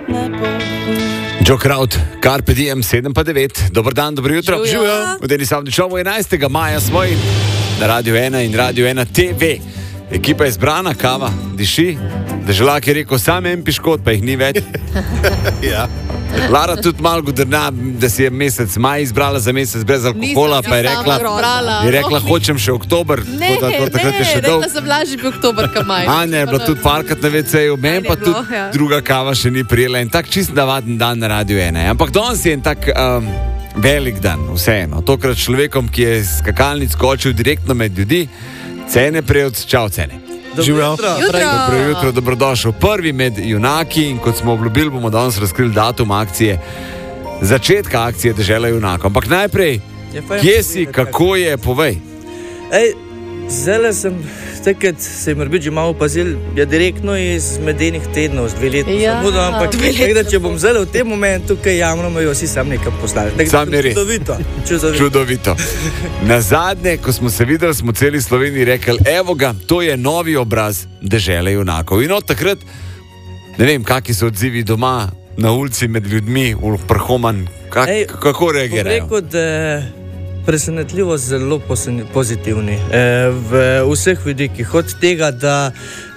Joe Kraut, Carpe Diem, 7:09. Dobar dan, dobro jutro. Živijo. V Deni Savničovu 11. maja smo na Radio 1 in Radio 1 TV. Ekipa je zbrana, kava, diši. Deželak je rekel, sam en piškot, pa jih ni več. Ja. Lara tudi malo godrna, da si je mesec maj izbrala za mesec brez alkohola, pa je rekla, hočem še oktober. Rekla sem lažji bi oktober, ka maj. Anja je bila tudi parkrat na WC-ju, meni pa tudi druga kava še ni prijela in tak čist navaden dan na Radio 1. Ampak danes je en tak velik dan, vseeno. Tokrat človekom, ki je skakalnic skočil direktno med ljudi, Cene Prevc, čau Cene. Dobro jutro, dobrodošel. Prvi med junaki in kot smo obljubili, bomo danes razkrili datum akcije, začetka akcije Dežela junakov. Ampak najprej, kje si, kako je, povej. Zdaj sem, takrat se je morda že malo opazil, je direktno iz medenih tednov, z 2 leti. Ampak če bom zdaj v tem momentu, tukaj javno me jo vsi sam nekam poslali. Sam je res. Čudovito. Na zadnje, ko smo se videli, smo celi Sloveniji rekli, evo ga, to je novi obraz Dežele junakov. In od takrat, ne vem, kakšni so odzivi doma, na ulici, med ljudmi, v Prhoman, kako reagirajo? Rekel, da presenetljivo zelo pozitivni v vseh vidikih. Od tega, da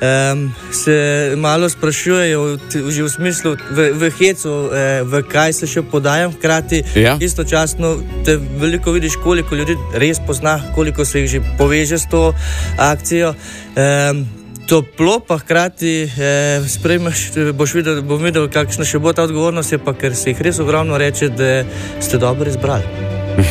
se malo sprašujejo že v smislu, v hecu, v kaj se še podajam, hkrati istočasno te veliko vidiš, koliko ljudi res pozna, koliko se jih že poveže s to akcijo. Toplo pa hkrati sprejmeš, bom videl, kakšna še bo ta odgovornost, je pa, ker se jih res ogromno reče, da ste dobro izbrali.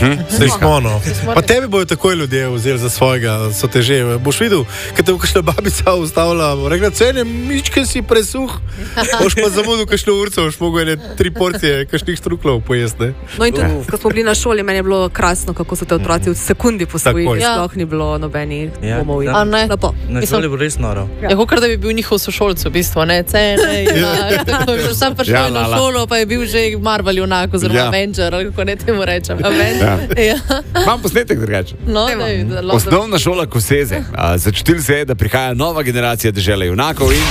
Pa tebi bojo takoj ljudje vzeli za svojega, so te že. Boš videl, kad te bo kakšna babica ustavila, rekla, Cene, mičke si presuh. Boš pa zamudil kakšno urco, boš mogel 3 porcije kakšnih štruklov pojesti. No in tudi, ko smo bili na šoli, meni je bilo krasno, kako so te otroci v sekundi posvojili. Sploh ni bilo nobenih bomovi. Na šoli bo res noro. Kakor da bi bil njihov sošolc, v bistvu, ne? Cene, tako je že sam prišel na šolo, pa je bil že Marvel junak, oziroma Avenger, ali kako ne temu rečem. Imam posnetek drugače. Osnovna šola Koseze. Začutili se je, da prihaja nova generacija Dežele junakov in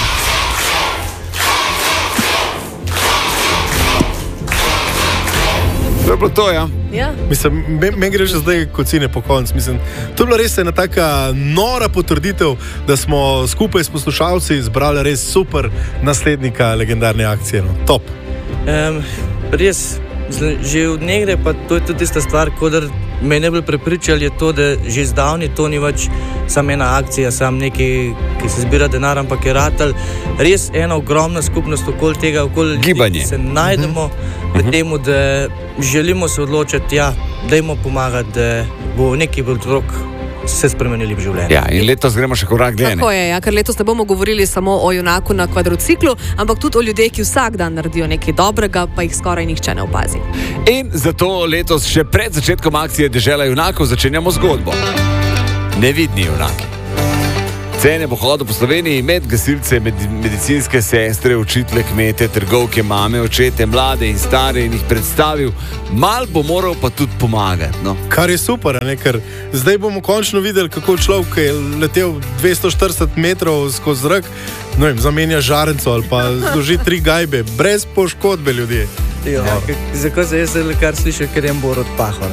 to je bilo to, ja. Mislim, meni gre že zdaj kocine po koncu. Mislim, to je bila res ena taka nora potrditev, da smo skupaj s poslušalci izbrali res super naslednika legendarne akcije. Top. Res, že od nekde, pa to je tudi tista stvar, kodar me ne bi prepričali, je to, da že zdavni to ni več samo ena akcija, samo nekaj, ki se zbira denar, ampak je ratal res ena ogromna skupnost okoli tega, okoli gibanje. Se najdemo v temu, da želimo se odločiti, dajmo pomagati, da bo neki otrok se spremenili v življenju. Ja, in letos gremo še korak dlje. Tako je, ker letos ne bomo govorili samo o junaku na kvadrociklu, ampak tudi o ljudeh, ki vsak dan naredijo nekaj dobrega, pa jih skoraj nihče ne opazi. In zato letos še pred začetkom akcije Dežela junakov začenjamo zgodbo. Nevidni junaki. Cene bo hodil po Sloveniji med gasilce, medicinske sestre, učitelje, kmete, trgovke, mame, očete, mlade in stare in jih predstavil. Mal bo moral pa tudi pomagati. No. Kar je super, ne? Ker zdaj bomo končno videli, kako človek je letel 240 metrov skozi zrak, no vem, zamenja žarenco ali pa zloži 3 gajbe, brez poškodbe ljudje. Zakaj se jaz kar slišal, ker jem Borod Pahor?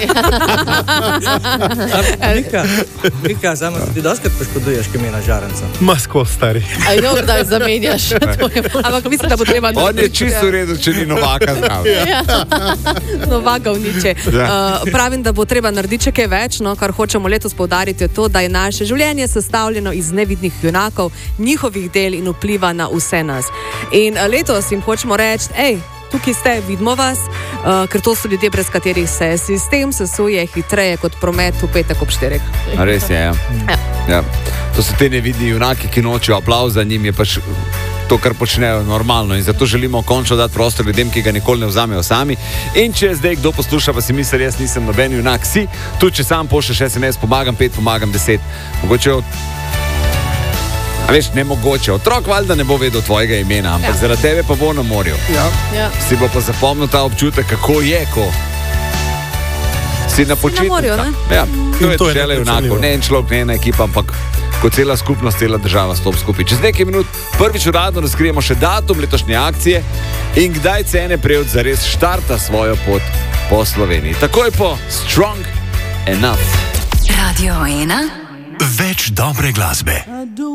Mika, sama se ti doskrat poškoduješ, ki me na žarenca. Masko, stari. Ajo, kdaj zamenjaš? Ampak mislim, da bo treba... On je čisto v redu, če ni Novaka zdrav. Novaka vniče. Pravim, da bo treba narediti še kaj več, no, kar hočemo letos poudariti, je to, da je naše življenje sestavljeno iz nevidnih junakov, njihovih del in vpliva na vse nas. In letos jim hočemo reči, tukaj ste, vidimo vas, ker to so ljudje, brez katerih se sistem sesuje hitreje kot promet v petek ob 4. Res je, ja. To so te nevidni junaki, ki nočijo aplavza, njim je pač to, kar počnejo, normalno. In zato želimo končno dati prostor ljudem, ki ga nikoli ne vzamejo sami. In če zdaj kdo posluša, pa si misli, jaz nisem noben junak, si, tudi če sam pošleš SMS, pomagam 5, pomagam 10. Mogoče A veš, nemogoče. Otrok valjda ne bo vedel tvojega imena, ampak zaradi tebe pa bo na morju. Si bo pa zapomnil ta občutek, kako je, ko si na počitnicah. Na morju, ne? Ja, to je Dežela junakov. Ne en človek, ne ena ekipa, ampak ko cela skupnost, cela država stop skupaj. Čez nekaj minut prvič uradno razkrijemo še datum letošnje akcije in kdaj Cene prevod zares štarta svojo pot po Sloveniji. Takoj po Strong Enough. Radio 1. Več dobre glasbe.